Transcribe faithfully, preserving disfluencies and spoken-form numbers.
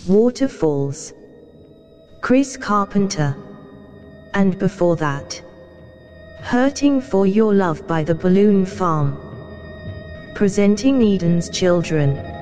Waterfalls, Chris Carpenter. And before that, Hurting for Your Love by The Balloon Farm. Presenting Eden's Children.